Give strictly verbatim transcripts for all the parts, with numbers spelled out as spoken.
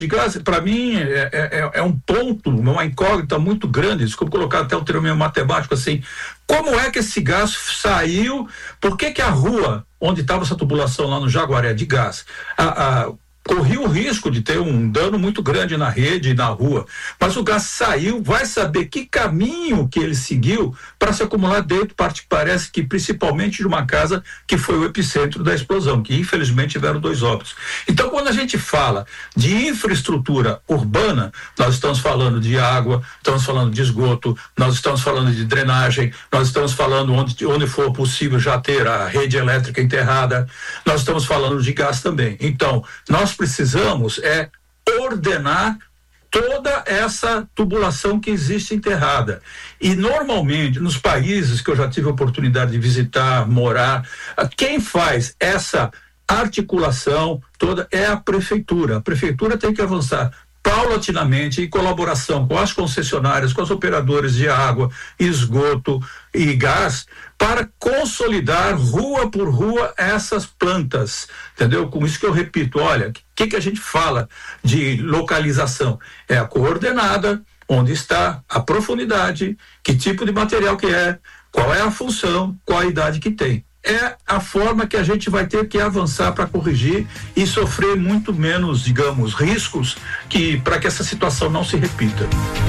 de gás, para mim, é, é, é um ponto, uma incógnita muito grande, desculpa colocar até o termo matemático assim, como é que esse gás saiu, por que que a rua onde estava essa tubulação lá no Jaguaré de gás, a, a corria o risco de ter um dano muito grande na rede e na rua, mas o gás saiu, vai saber que caminho que ele seguiu para se acumular dentro, parte, parece que principalmente de uma casa que foi o epicentro da explosão, que infelizmente tiveram dois óbitos. Então, quando a gente fala de infraestrutura urbana, nós estamos falando de água, estamos falando de esgoto, nós estamos falando de drenagem, nós estamos falando onde, onde for possível já ter a rede elétrica enterrada, nós estamos falando de gás também. Então, nós precisamos é ordenar toda essa tubulação que existe enterrada. E normalmente, nos países que eu já tive a oportunidade de visitar, morar, quem faz essa articulação toda é a prefeitura. A prefeitura tem que avançar paulatinamente, em colaboração com as concessionárias, com os operadores de água, esgoto e gás, para consolidar rua por rua essas plantas, entendeu? Com isso que eu repito, olha, o que, que a gente fala de localização? É a coordenada, onde está a profundidade, que tipo de material que é, qual é a função, qual a idade que tem. É a forma que a gente vai ter que avançar para corrigir e sofrer muito menos, digamos, riscos que para que essa situação não se repita.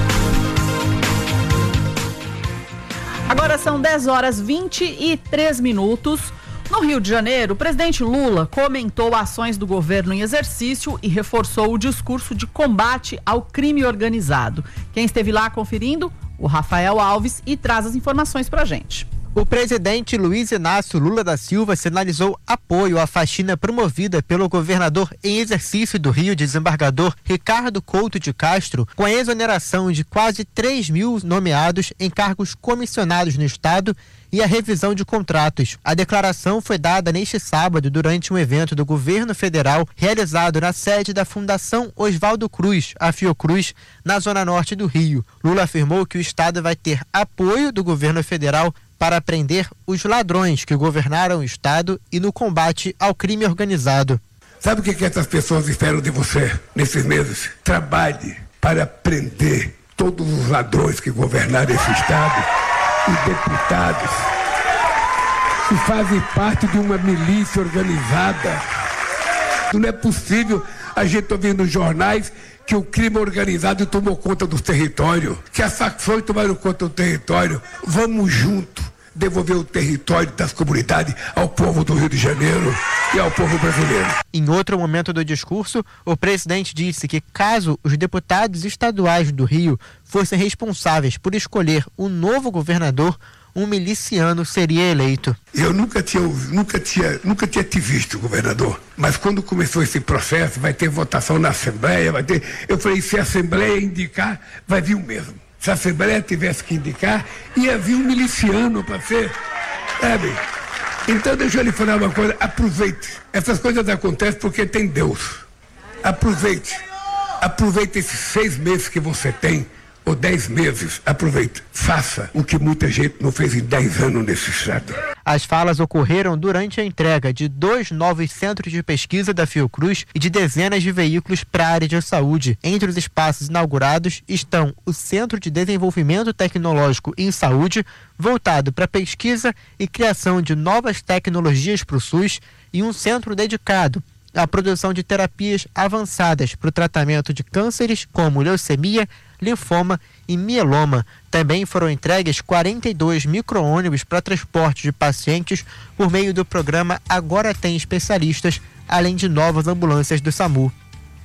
Agora são dez horas vinte e três minutos. No Rio de Janeiro, o presidente Lula comentou ações do governo em exercício e reforçou o discurso de combate ao crime organizado. Quem esteve lá conferindo? O Rafael Alves, e traz as informações pra gente. O presidente Luiz Inácio Lula da Silva sinalizou apoio à faxina promovida pelo governador em exercício do Rio, desembargador Ricardo Couto de Castro, com a exoneração de quase três mil nomeados em cargos comissionados no Estado e a revisão de contratos. A declaração foi dada neste sábado durante um evento do governo federal realizado na sede da Fundação Oswaldo Cruz, a Fiocruz, na zona norte do Rio. Lula afirmou que o Estado vai ter apoio do governo federal para prender os ladrões que governaram o Estado e no combate ao crime organizado. Sabe o que, que essas pessoas esperam de você nesses meses? Trabalhe para prender todos os ladrões que governaram esse Estado e deputados que fazem parte de uma milícia organizada. Não é possível a gente ouvir nos jornais que o crime organizado tomou conta do território, que as facções tomaram conta do território. Vamos juntos devolver o território das comunidades ao povo do Rio de Janeiro e ao povo brasileiro. Em outro momento do discurso, o presidente disse que caso os deputados estaduais do Rio fossem responsáveis por escolher um novo governador, um miliciano seria eleito. Eu nunca tinha, nunca tinha, nunca tinha te visto, governador, mas quando começou esse processo, vai ter votação na Assembleia, vai ter... eu falei, se a Assembleia indicar, vai vir o mesmo. Se a Assembleia tivesse que indicar, ia vir um miliciano para ser, sabe? Então deixa eu lhe falar uma coisa, aproveite. Essas coisas acontecem porque tem Deus. Aproveite. Aproveite esses seis meses que você tem, ou dez meses, aproveite. Faça o que muita gente não fez em dez anos nesse estado. As falas ocorreram durante a entrega de dois novos centros de pesquisa da Fiocruz e de dezenas de veículos para a área de saúde. Entre os espaços inaugurados estão o Centro de Desenvolvimento Tecnológico em Saúde, voltado para pesquisa e criação de novas tecnologias para o SUS, e um centro dedicado à produção de terapias avançadas para o tratamento de cânceres como leucemia, linfoma e mieloma. Também foram entregues quarenta e dois micro-ônibus para transporte de pacientes por meio do programa Agora Tem Especialistas, além de novas ambulâncias do SAMU.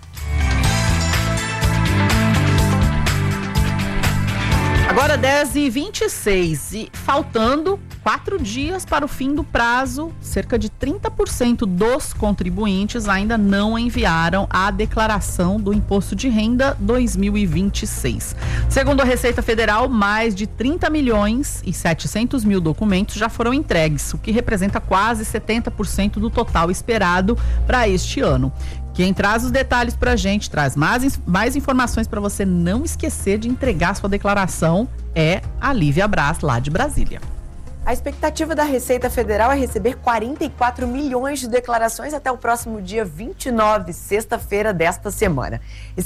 Agora dez e vinte e seis e faltando quatro dias para o fim do prazo, cerca de trinta por cento dos contribuintes ainda não enviaram a declaração do Imposto de Renda dois mil e vinte e seis. Segundo a Receita Federal, mais de trinta milhões e setecentos mil documentos já foram entregues, o que representa quase setenta por cento do total esperado para este ano. Quem traz os detalhes para a gente, traz mais, mais informações para você não esquecer de entregar sua declaração, é a Lívia Brás, lá de Brasília. A expectativa da Receita Federal é receber quarenta e quatro milhões de declarações até o próximo dia vinte e nove, sexta-feira desta semana.